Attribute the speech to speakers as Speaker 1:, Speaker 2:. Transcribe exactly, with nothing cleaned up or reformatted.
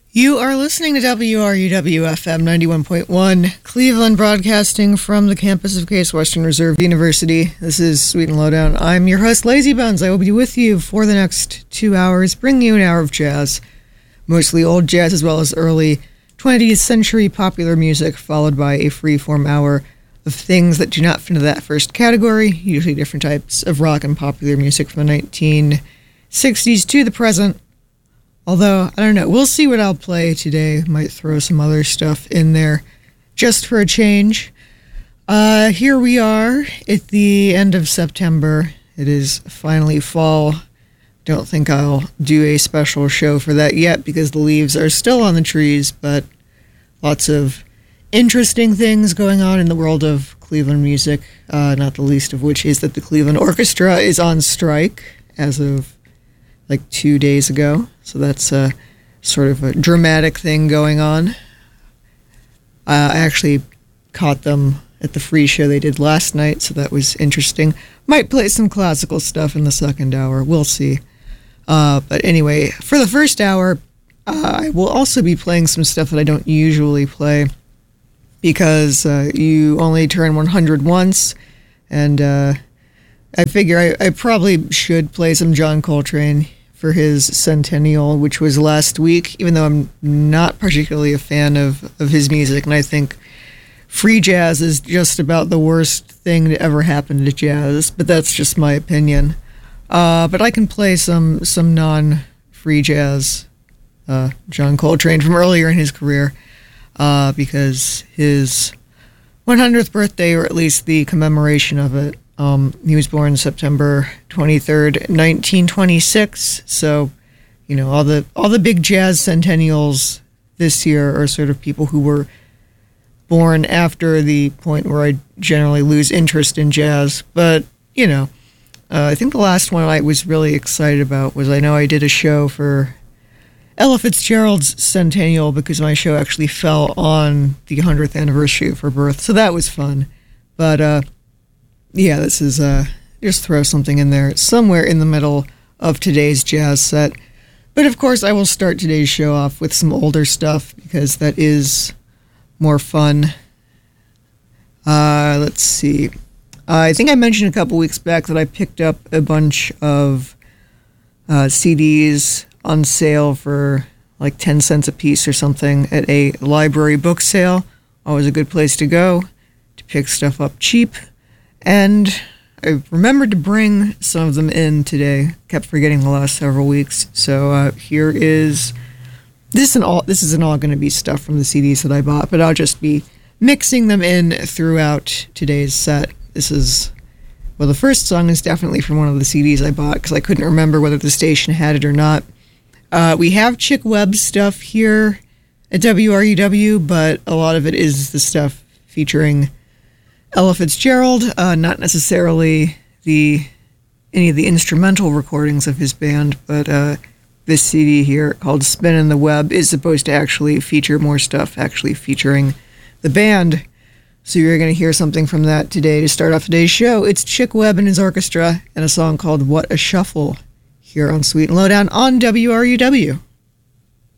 Speaker 1: You are listening to W R U W F M ninety-one point one, Cleveland, broadcasting from the campus of Case Western Reserve University. This is Sweet and Lowdown. I'm your host, Lazy Bones. I will be with you for the next two hours, bringing you an hour of jazz, mostly old jazz as well as early twentieth century popular music, followed by a free-form hour of things that do not fit into that first category, usually different types of rock and popular music from the nineteen sixties to the present. Although, I don't know, we'll see what I'll play today. Might throw some other stuff in there just for a change. Uh, here we are at the end of September. It is finally fall. Don't think I'll do a special show for that yet because the leaves are still on the trees, but lots of interesting things going on in the world of Cleveland music, uh, not the least of which is that the Cleveland Orchestra is on strike as of like two days ago. So that's a sort of a dramatic thing going on. Uh, I actually caught them at the free show they did last night, so that was interesting. Might play some classical stuff in the second hour. We'll see. Uh, but anyway, for the first hour, uh, I will also be playing some stuff that I don't usually play because uh, you only turn one hundred once, and uh, I figure I, I probably should play some John Coltrane for his centennial, which was last week, even though I'm not particularly a fan of, of his music, and I think free jazz is just about the worst thing to ever happen to jazz, but that's just my opinion. Uh, but I can play some some non-free jazz uh, John Coltrane from earlier in his career, uh, because his one hundredth birthday, or at least the commemoration of it, Um, he was born September twenty-third, nineteen twenty-six. So, you know, all the all the big jazz centennials this year are sort of people who were born after the point where I generally lose interest in jazz. But, you know, uh, I think the last one I was really excited about was I know I did a show for Ella Fitzgerald's centennial because my show actually fell on the one hundredth anniversary of her birth. So that was fun. But, uh, yeah, this is, uh, just throw something in there somewhere in the middle of today's jazz set. But of course, I will start today's show off with some older stuff because that is more fun. Uh, let's see. Uh, I think I mentioned a couple weeks back that I picked up a bunch of uh, C Ds on sale for like ten cents a piece or something at a library book sale. Always a good place to go to pick stuff up cheap. And I remembered to bring some of them in today. Kept forgetting the last several weeks. So uh, here is this and all. This isn't all going to be stuff from the C Ds that I bought, but I'll just be mixing them in throughout today's set. This is well, the first song is definitely from one of the C Ds I bought because I couldn't remember whether the station had it or not. Uh, we have Chick Webb's stuff here at W R U W, but a lot of it is the stuff featuring Ella Fitzgerald, uh, not necessarily the any of the instrumental recordings of his band, but uh, this C D here called Spinnin' the Web is supposed to actually feature more stuff actually featuring the band. So you're going to hear something from that today to start off today's show. It's Chick Webb and his orchestra and a song called What a Shuffle here on Sweet and Lowdown on W R U W.